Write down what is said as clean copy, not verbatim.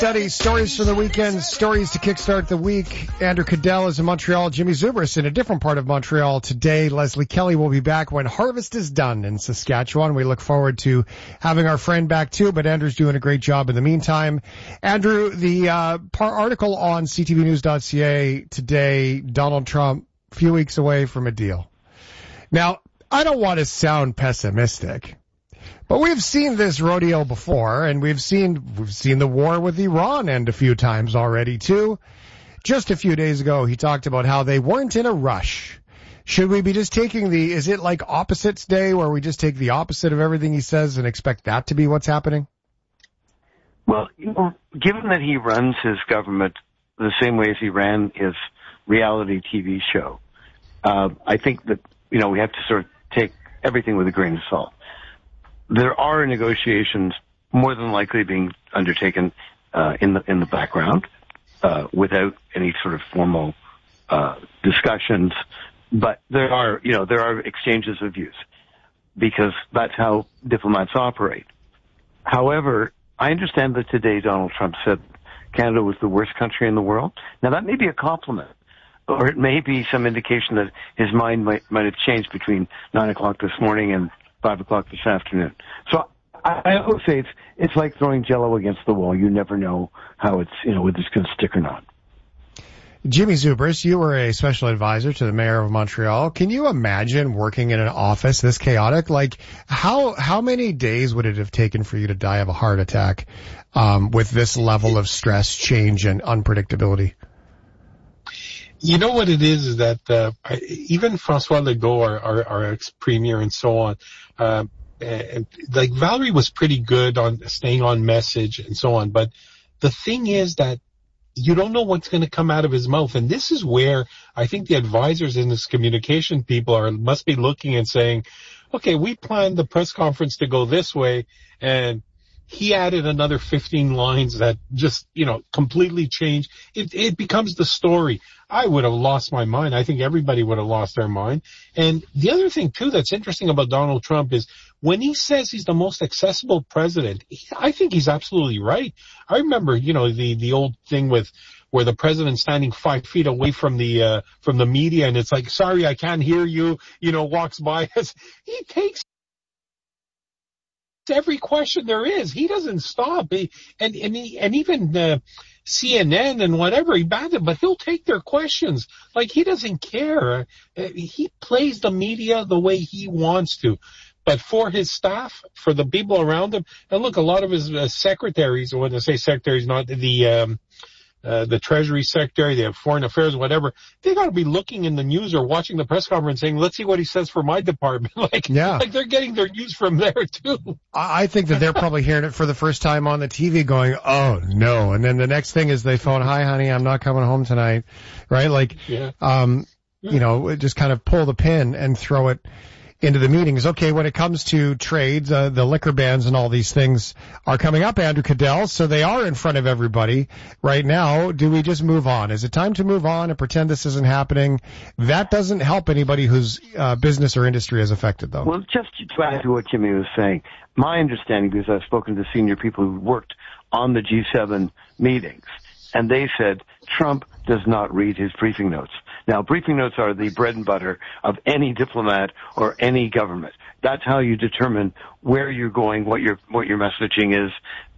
Study, stories from the weekend, stories to kickstart the week. Andrew Cadell is in Montreal. Jimmy Zubris in a different part of Montreal today. Leslie Kelly will be back when harvest is done in Saskatchewan. We look forward to having our friend back too, but Andrew's doing a great job in the meantime. Andrew, the article on ctvnews.ca today, Donald Trump, a few weeks away from a deal. Now, I don't want to sound pessimistic, but we've seen this rodeo before, and we've seen the war with Iran end a few times already, too. Just a few days ago, he talked about how they weren't in a rush. Should we be just taking is it like Opposites Day, where we just take the opposite of everything he says and expect that to be what's happening? Well, given that he runs his government the same way as he ran his reality TV show, I think that, we have to sort of take everything with a grain of salt. There are negotiations more than likely being undertaken in the background without any sort of formal discussions, but there are exchanges of views because that's how diplomats operate. However, I understand that today Donald Trump said Canada was the worst country in the world. Now that may be a compliment, or it may be some indication that his mind might have changed between 9 o'clock this morning and 5 o'clock this afternoon. So I would say it's like throwing Jell-O against the wall. You never know how it's, whether it's going to stick or not. Jimmy Zubris, you were a special advisor to the mayor of Montreal. Can you imagine working in an office this chaotic? Like, how many days would it have taken for you to die of a heart attack with this level of stress, change, and unpredictability? You know what it is that even François Legault, our ex-premier and so on, like Valerie was pretty good on staying on message and so on. But the thing is that you don't know what's going to come out of his mouth. And this is where I think the advisors in this communication people must be looking and saying, okay, we planned the press conference to go this way, and he added another 15 lines that just, completely changed. It becomes the story. I would have lost my mind. I think everybody would have lost their mind. And the other thing, too, that's interesting about Donald Trump is when he says he's the most accessible president, I think he's absolutely right. I remember, the old thing where the president's standing 5 feet away from the media, and it's like, sorry, I can't hear you, walks by us. He takes every question there is. He doesn't stop. And even CNN and whatever, he banned it, but he'll take their questions. Like, he doesn't care. He plays the media the way he wants to. But for his staff, for the people around him, and look, a lot of his secretaries, when I say secretaries, not the Treasury Secretary, they have Foreign Affairs, whatever, they got to be looking in the news or watching the press conference saying, let's see what he says for my department. Like they're getting their news from there too. I think that they're probably hearing it for the first time on the TV going, oh no. And then the next thing is they phone, hi honey, I'm not coming home tonight. Right? Like, just kind of pull the pin and throw it into the meetings. Okay, when it comes to trades, the liquor bans and all these things are coming up, Andrew Cadell, so they are in front of everybody right now. Do we just move on? Is it time to move on and pretend this isn't happening? That doesn't help anybody whose business or industry is affected, though. Well, just to add to what Jimmy was saying, my understanding, because I've spoken to senior people who worked on the G7 meetings, and they said Trump does not read his briefing notes. Now, briefing notes are the bread and butter of any diplomat or any government. That's how you determine where you're going, what your messaging is,